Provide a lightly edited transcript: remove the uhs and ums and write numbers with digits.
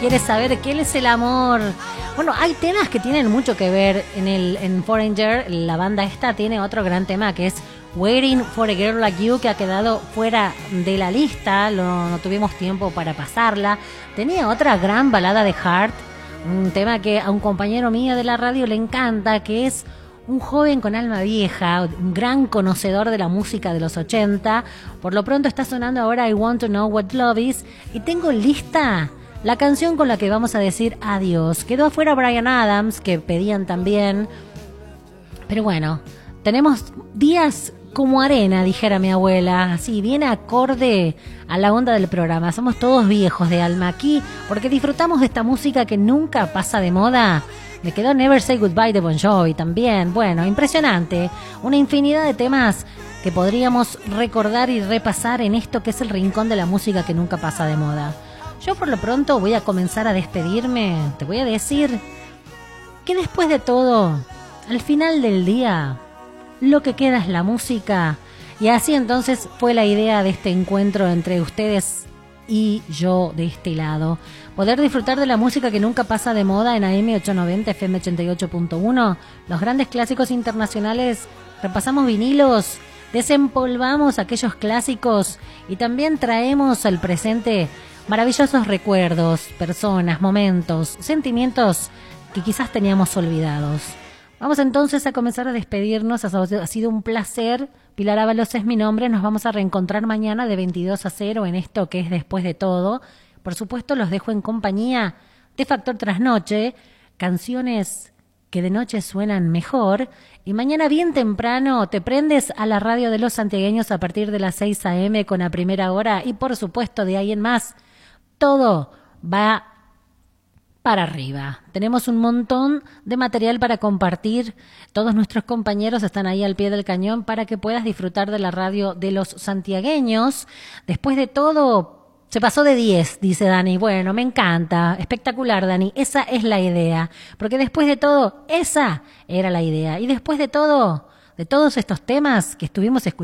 quieres saber qué es el amor. Bueno, hay temas que tienen mucho que ver en Foreigner. La banda esta tiene otro gran tema que es Waiting for a Girl Like You, que ha quedado fuera de la lista, no tuvimos tiempo para pasarla. Tenía otra gran balada de Heart, un tema que a un compañero mío de la radio le encanta, que es un joven con alma vieja, un gran conocedor de la música de los 80. Por lo pronto está sonando ahora I Want to Know What Love Is, y tengo lista la canción con la que vamos a decir adiós. Quedó afuera Bryan Adams, que pedían también, pero bueno, tenemos días como arena, dijera mi abuela, así, bien acorde a la onda del programa. Somos todos viejos de alma aquí, porque disfrutamos de esta música que nunca pasa de moda. Me quedó Never Say Goodbye de Bon Jovi también. Bueno, impresionante. Una infinidad de temas que podríamos recordar y repasar en esto que es el rincón de la música que nunca pasa de moda. Yo por lo pronto voy a comenzar a despedirme. Te voy a decir que después de todo, al final del día, lo que queda es la música. Y así entonces fue la idea de este encuentro entre ustedes y yo de este lado. Poder disfrutar de la música que nunca pasa de moda en AM 890, FM 88.1. Los grandes clásicos internacionales. Repasamos vinilos, desempolvamos aquellos clásicos y también traemos al presente maravillosos recuerdos, personas, momentos, sentimientos que quizás teníamos olvidados. Vamos entonces a comenzar a despedirnos. Ha sido un placer. Pilar Ábalos es mi nombre. Nos vamos a reencontrar mañana de 22 a 0 en esto que es Después de Todo. Por supuesto, los dejo en compañía de Factor Trasnoche, canciones que de noche suenan mejor. Y mañana bien temprano te prendes a la radio de los santiagueños a partir de las 6 a.m. con La Primera Hora. Y por supuesto, de ahí en más, todo va para arriba. Tenemos un montón de material para compartir. Todos nuestros compañeros están ahí al pie del cañón para que puedas disfrutar de la radio de los santiagueños. Después de todo, se pasó de 10, dice Dani. Bueno, me encanta. Espectacular, Dani. Esa es la idea. Porque después de todo, esa era la idea. Y después de todo, de todos estos temas que estuvimos escuchando,